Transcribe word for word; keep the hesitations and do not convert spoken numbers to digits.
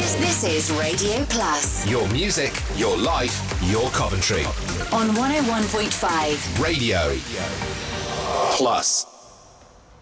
This is Radio Plus. Your music, your life, your Coventry. On one oh one point five. Radio Plus.